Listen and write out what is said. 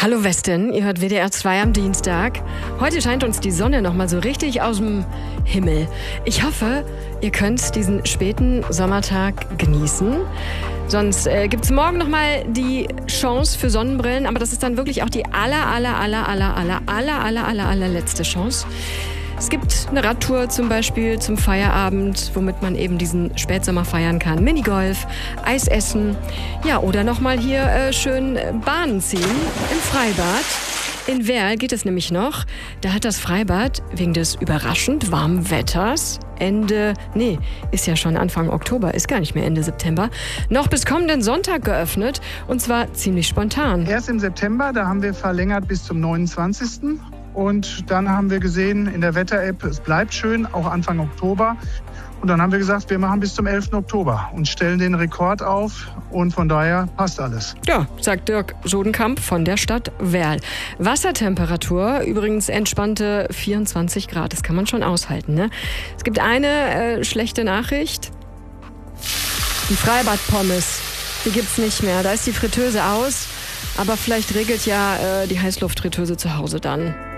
Hallo Westen, ihr hört WDR 2 am Dienstag. Heute scheint uns die Sonne noch mal so richtig aus dem Himmel. Ich hoffe, ihr könnt diesen späten Sommertag genießen. Sonst gibt's morgen noch mal die Chance für Sonnenbrillen, aber das ist dann wirklich auch die allerletzte Chance. Es gibt eine Radtour zum Beispiel zum Feierabend, womit man eben diesen Spätsommer feiern kann. Minigolf, Eis essen, ja, oder nochmal hier schön Bahnen ziehen im Freibad. In Werl geht es nämlich noch. Da hat das Freibad wegen des überraschend warmen Wetters ist ja schon Anfang Oktober, ist gar nicht mehr Ende September, noch bis kommenden Sonntag geöffnet und zwar ziemlich spontan. Erst im September, da haben wir verlängert bis zum 29. Und dann haben wir gesehen in der Wetter-App, es bleibt schön, auch Anfang Oktober. Und dann haben wir gesagt, wir machen bis zum 11. Oktober und stellen den Rekord auf. Und von daher passt alles. Ja, sagt Dirk Sodenkamp von der Stadt Werl. Wassertemperatur, übrigens entspannte 24 Grad. Das kann man schon aushalten, ne? Es gibt eine schlechte Nachricht. Die Freibad-Pommes, die gibt's nicht mehr. Da ist die Fritteuse aus. Aber vielleicht regelt ja die Heißluftfritteuse zu Hause dann.